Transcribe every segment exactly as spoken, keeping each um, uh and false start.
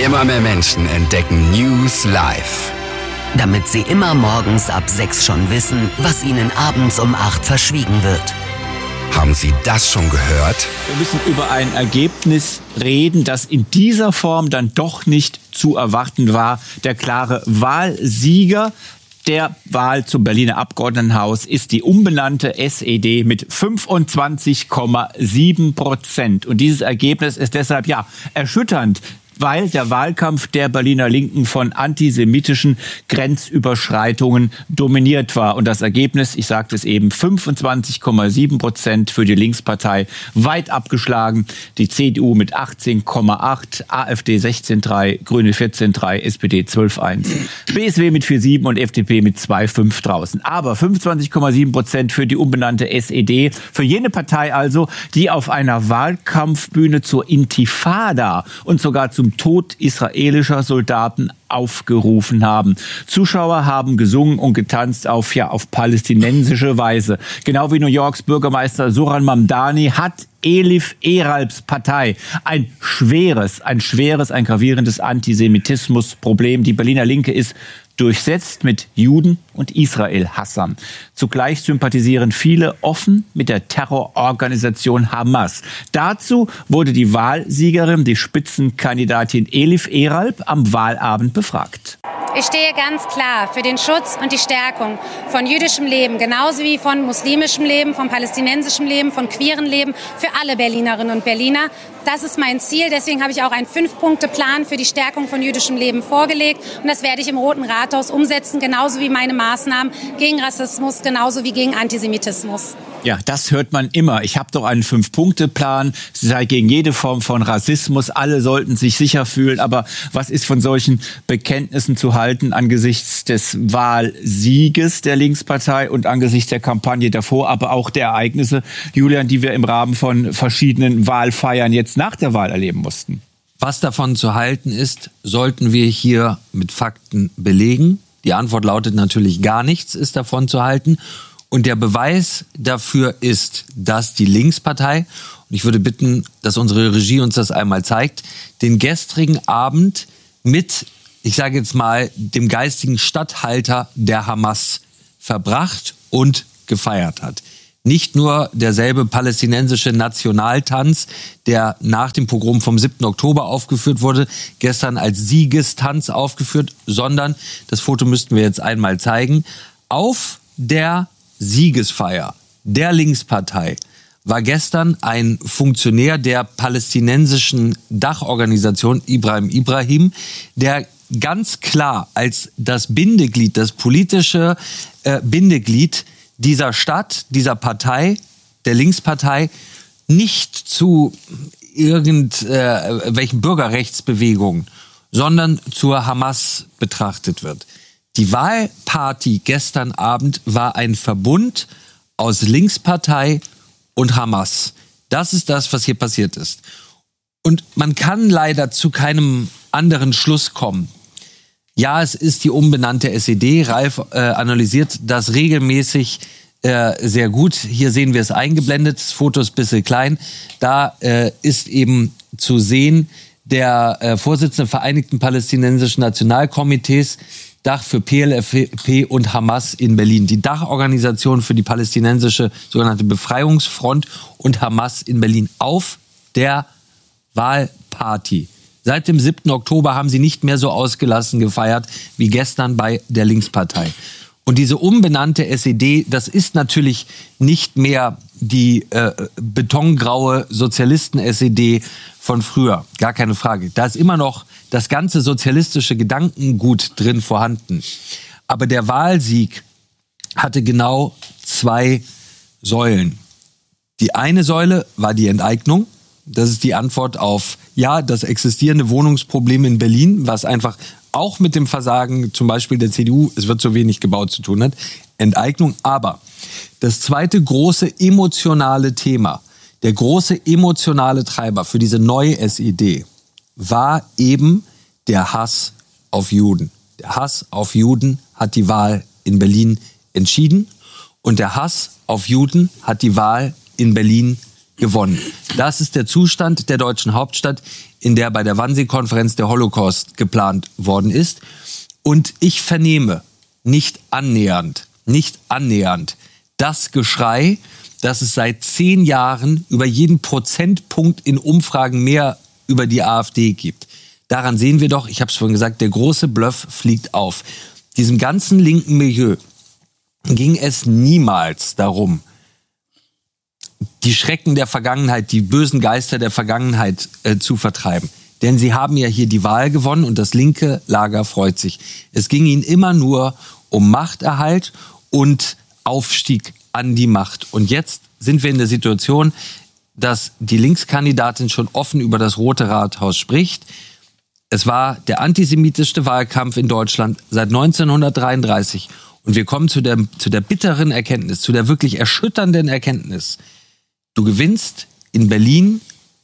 Immer mehr Menschen entdecken News live. Damit sie immer morgens ab sechs schon wissen, was ihnen abends um acht verschwiegen wird. Haben Sie das schon gehört? Wir müssen über ein Ergebnis reden, das in dieser Form dann doch nicht zu erwarten war. Der klare Wahlsieger der Wahl zum Berliner Abgeordnetenhaus ist die umbenannte S E D mit fünfundzwanzig Komma sieben Prozent. Und dieses Ergebnis ist deshalb ja erschütternd, weil der Wahlkampf der Berliner Linken von antisemitischen Grenzüberschreitungen dominiert war. Und das Ergebnis, ich sagte es eben, fünfundzwanzig Komma sieben Prozent für die Linkspartei, weit abgeschlagen. Die C D U mit achtzehn Komma acht, AfD sechzehn Komma drei, Grüne vierzehn Komma drei, S P D zwölf Komma eins, B S W mit vier Komma sieben und F D P mit zwei Komma fünf draußen. Aber fünfundzwanzig Komma sieben Prozent für die umbenannte S E D, für jene Partei also, die auf einer Wahlkampfbühne zur Intifada und sogar zum Tod israelischer Soldaten aufgerufen haben. Zuschauer haben gesungen und getanzt auf, ja, auf palästinensische Weise. Genau wie New Yorks Bürgermeister Zohran Mamdani hat Elif Eralps Partei ein schweres, ein schweres, ein gravierendes Antisemitismusproblem. Die Berliner Linke ist durchsetzt mit Juden und Israel-Hassern. Zugleich sympathisieren viele offen mit der Terrororganisation Hamas. Dazu wurde die Wahlsiegerin, die Spitzenkandidatin Elif Eralp, am Wahlabend befragt. Ich stehe ganz klar für den Schutz und die Stärkung von jüdischem Leben, genauso wie von muslimischem Leben, von palästinensischem Leben, von queeren Leben, für alle Berlinerinnen und Berliner. Das ist mein Ziel. Deswegen habe ich auch einen Fünf-Punkte-Plan für die Stärkung von jüdischem Leben vorgelegt. Und das werde ich im Roten Rathaus umsetzen, genauso wie meine Maßnahmen gegen Rassismus, genauso wie gegen Antisemitismus. Ja, das hört man immer. Ich habe doch einen Fünf-Punkte-Plan. Sie sei gegen jede Form von Rassismus. Alle sollten sich sicher fühlen. Aber was ist von solchen Bekenntnissen zu halten angesichts des Wahlsieges der Linkspartei und angesichts der Kampagne davor, aber auch der Ereignisse, Julian, die wir im Rahmen von verschiedenen Wahlfeiern jetzt nach der Wahl erleben mussten? Was davon zu halten ist, sollten wir hier mit Fakten belegen. Die Antwort lautet natürlich, gar nichts ist davon zu halten. Und der Beweis dafür ist, dass die Linkspartei, und ich würde bitten, dass unsere Regie uns das einmal zeigt, den gestrigen Abend mit, ich sage jetzt mal, dem geistigen Statthalter der Hamas verbracht und gefeiert hat. Nicht nur derselbe palästinensische Nationaltanz, der nach dem Pogrom vom siebten Oktober aufgeführt wurde, gestern als Siegestanz aufgeführt, sondern, das Foto müssten wir jetzt einmal zeigen, auf der Siegesfeier der Linkspartei war gestern ein Funktionär der palästinensischen Dachorganisation Ibrahim Ibrahim, der ganz klar als das Bindeglied, das politische äh, Bindeglied dieser Stadt, dieser Partei, der Linkspartei, nicht zu irgendwelchen äh, Bürgerrechtsbewegungen, sondern zur Hamas betrachtet wird. Die Wahlparty gestern Abend war ein Verbund aus Linkspartei und Hamas. Das ist das, was hier passiert ist. Und man kann leider zu keinem anderen Schluss kommen. Ja, es ist die umbenannte S E D. Ralf äh, analysiert das regelmäßig äh, sehr gut. Hier sehen wir es eingeblendet. Das Foto ist ein bisschen klein. Da äh, ist eben zu sehen, der äh, Vorsitzende Vereinigten Palästinensischen Nationalkomitees, Dach für P L F P und Hamas in Berlin. Die Dachorganisation für die palästinensische sogenannte Befreiungsfront und Hamas in Berlin auf der Wahlparty. Seit dem siebten Oktober haben sie nicht mehr so ausgelassen gefeiert wie gestern bei der Linkspartei. Und diese umbenannte S E D, das ist natürlich nicht mehr die äh, betongraue Sozialisten-S E D von früher. Gar keine Frage. Da ist immer noch das ganze sozialistische Gedankengut drin vorhanden. Aber der Wahlsieg hatte genau zwei Säulen. Die eine Säule war die Enteignung. Das ist die Antwort auf, ja, das existierende Wohnungsproblem in Berlin, was einfach auch mit dem Versagen zum Beispiel der C D U, es wird zu wenig gebaut, zu tun hat. Enteignung. Aber das zweite große emotionale Thema, der große emotionale Treiber für diese neue S E D war eben der Hass auf Juden. Der Hass auf Juden hat die Wahl in Berlin entschieden und der Hass auf Juden hat die Wahl in Berlin gewonnen. Das ist der Zustand der deutschen Hauptstadt, in der bei der Wannsee-Konferenz der Holocaust geplant worden ist. Und ich vernehme nicht annähernd, nicht annähernd das Geschrei, das es seit zehn Jahren über jeden Prozentpunkt in Umfragen mehr über die AfD gibt. Daran sehen wir doch, ich habe es vorhin gesagt, der große Bluff fliegt auf. Diesem ganzen linken Milieu ging es niemals darum, die Schrecken der Vergangenheit, die bösen Geister der Vergangenheit äh, zu vertreiben. Denn sie haben ja hier die Wahl gewonnen und das linke Lager freut sich. Es ging ihnen immer nur um Machterhalt und Aufstieg an die Macht. Und jetzt sind wir in der Situation, dass die Linkskandidatin schon offen über das Rote Rathaus spricht. Es war der antisemitischste Wahlkampf in Deutschland seit neunzehnhundertdreiunddreißig. Und wir kommen zu der, zu der bitteren Erkenntnis, zu der wirklich erschütternden Erkenntnis. Du gewinnst in Berlin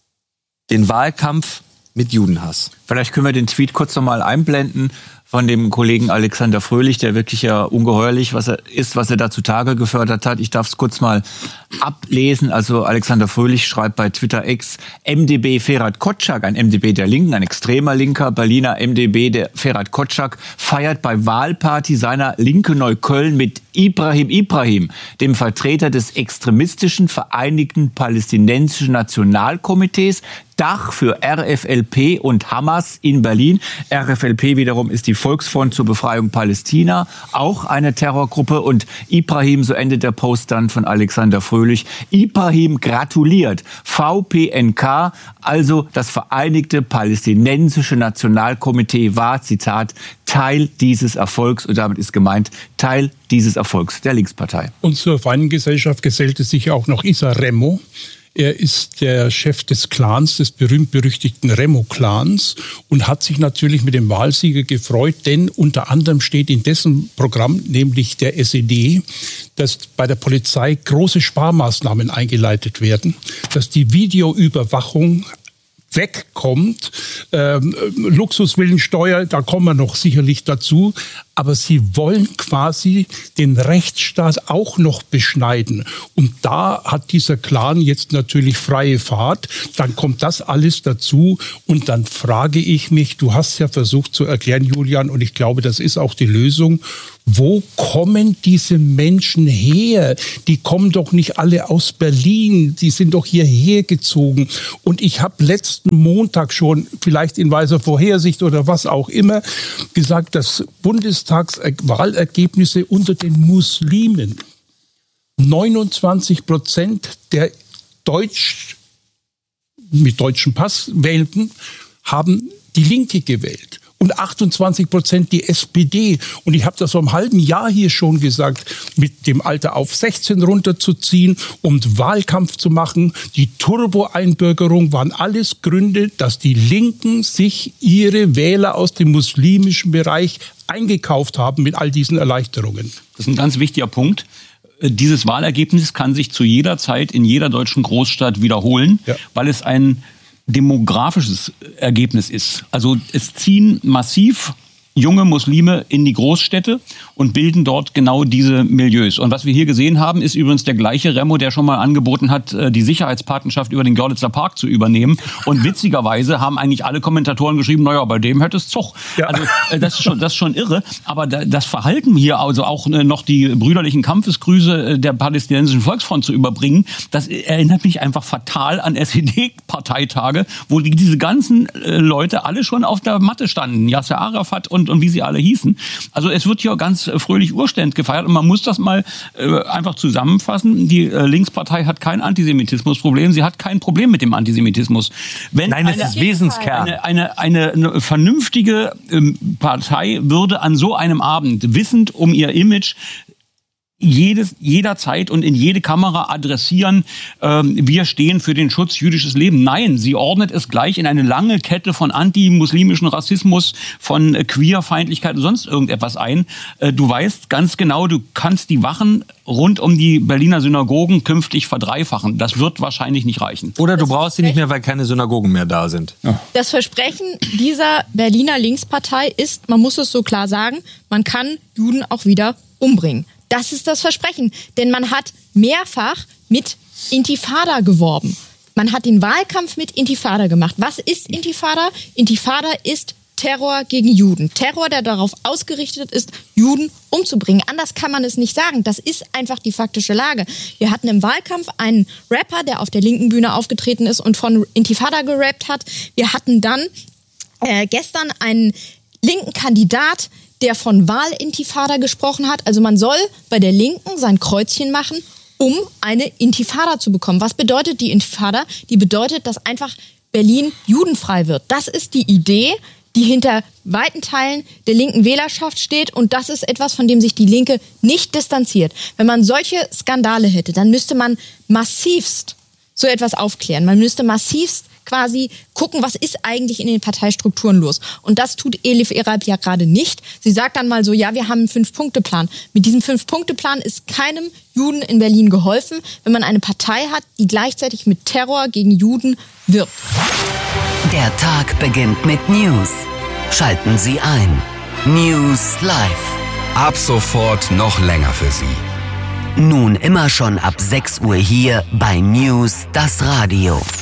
den Wahlkampf mit Judenhass. Vielleicht können wir den Tweet kurz noch mal einblenden von dem Kollegen Alexander Fröhlich, der wirklich ja ungeheuerlich was er ist, was er da zutage gefördert hat. Ich darf es kurz mal ablesen. Also Alexander Fröhlich schreibt bei Twitter X, M D B Ferhat Kotschak, ein M D B der Linken, ein extremer Linker, Berliner M D B, der Ferhat Kotschak, feiert bei Wahlparty seiner Linke Neukölln mit Ibrahim Ibrahim, dem Vertreter des extremistischen Vereinigten Palästinensischen Nationalkomitees, Dach für R F L P und Hamas in Berlin. R F L P wiederum ist die Volksfront zur Befreiung Palästina, auch eine Terrorgruppe. Und Ibrahim, so endet der Post dann von Alexander Fröhlich, Ibrahim gratuliert. V P N K, also das Vereinigte Palästinensische Nationalkomitee, war, Zitat, Teil dieses Erfolgs, und damit ist gemeint, Teil dieses Erfolgs der Linkspartei. Und zur Feindgesellschaft gesellte sich auch noch Issa Remo. Er ist der Chef des Clans, des berühmt-berüchtigten Remo-Clans, und hat sich natürlich mit dem Wahlsieger gefreut, denn unter anderem steht in dessen Programm, nämlich der S E D, dass bei der Polizei große Sparmaßnahmen eingeleitet werden, dass die Videoüberwachung wegkommt. Ähm, Luxusvillensteuer, da kommen wir noch sicherlich dazu. Aber sie wollen quasi den Rechtsstaat auch noch beschneiden. Und da hat dieser Clan jetzt natürlich freie Fahrt. Dann kommt das alles dazu. Und dann frage ich mich, du hast ja versucht zu erklären, Julian, und ich glaube, das ist auch die Lösung, wo kommen diese Menschen her? Die kommen doch nicht alle aus Berlin. Die sind doch hierher gezogen. Und ich habe letzten Montag schon, vielleicht in weiser Vorhersicht oder was auch immer, gesagt, das Bundestagswahlergebnisse unter den Muslimen. neunundzwanzig Prozent der Deutsch, mit deutschem Pass wählten, haben die Linke gewählt. Und achtundzwanzig Prozent die S P D. Und ich habe das vor einem halben Jahr hier schon gesagt, mit dem Alter auf sechzehn runterzuziehen und Wahlkampf zu machen. Die Turbo-Einbürgerung waren alles Gründe, dass die Linken sich ihre Wähler aus dem muslimischen Bereich eingekauft haben mit all diesen Erleichterungen. Das ist ein ganz wichtiger Punkt. Dieses Wahlergebnis kann sich zu jeder Zeit in jeder deutschen Großstadt wiederholen, ja, weil es ein demografisches Ergebnis ist. Also es ziehen massiv junge Muslime in die Großstädte und bilden dort genau diese Milieus. Und was wir hier gesehen haben, ist übrigens der gleiche Remo, der schon mal angeboten hat, die Sicherheitspatenschaft über den Görlitzer Park zu übernehmen. Und witzigerweise haben eigentlich alle Kommentatoren geschrieben, naja, bei dem hätte es Zug. Ja. Also das ist, schon, das ist schon irre. Aber das Verhalten hier, also auch noch die brüderlichen Kampfesgrüße der palästinensischen Volksfront zu überbringen, das erinnert mich einfach fatal an S E D-Parteitage, wo diese ganzen Leute alle schon auf der Matte standen. Yasser Arafat und und wie sie alle hießen. Also es wird hier ganz fröhlich Urständ gefeiert und man muss das mal äh, einfach zusammenfassen. Die äh, Linkspartei hat kein Antisemitismusproblem, sie hat kein Problem mit dem Antisemitismus. Wenn Nein, das ist Wesenskern. Eine, eine, eine, eine vernünftige ähm, Partei würde an so einem Abend, wissend um ihr Image, jedes, jederzeit und in jede Kamera adressieren, ähm, wir stehen für den Schutz jüdisches Leben. Nein, sie ordnet es gleich in eine lange Kette von antimuslimischen Rassismus, von äh, Queerfeindlichkeit und sonst irgendetwas ein. Äh, du weißt ganz genau, du kannst die Wachen rund um die Berliner Synagogen künftig verdreifachen. Das wird wahrscheinlich nicht reichen. Oder du brauchst sie nicht mehr, weil keine Synagogen mehr da sind. Ja. Das Versprechen dieser Berliner Linkspartei ist, man muss es so klar sagen, man kann Juden auch wieder umbringen. Das ist das Versprechen, denn man hat mehrfach mit Intifada geworben. Man hat den Wahlkampf mit Intifada gemacht. Was ist Intifada? Intifada ist Terror gegen Juden. Terror, der darauf ausgerichtet ist, Juden umzubringen. Anders kann man es nicht sagen. Das ist einfach die faktische Lage. Wir hatten im Wahlkampf einen Rapper, der auf der linken Bühne aufgetreten ist und von Intifada gerappt hat. Wir hatten dann äh, gestern einen linken Kandidat, der von Wahlintifada gesprochen hat. Also man soll bei der Linken sein Kreuzchen machen, um eine Intifada zu bekommen. Was bedeutet die Intifada? Die bedeutet, dass einfach Berlin judenfrei wird. Das ist die Idee, die hinter weiten Teilen der linken Wählerschaft steht. Und das ist etwas, von dem sich die Linke nicht distanziert. Wenn man solche Skandale hätte, dann müsste man massivst so etwas aufklären. Man müsste massivst quasi gucken, was ist eigentlich in den Parteistrukturen los. Und das tut Elif Eralp ja gerade nicht. Sie sagt dann mal so, ja, wir haben einen Fünf-Punkte-Plan. Mit diesem Fünf-Punkte-Plan ist keinem Juden in Berlin geholfen, wenn man eine Partei hat, die gleichzeitig mit Terror gegen Juden wirbt. Der Tag beginnt mit News. Schalten Sie ein. News Live. Ab sofort noch länger für Sie. Nun immer schon ab sechs Uhr hier bei News das Radio.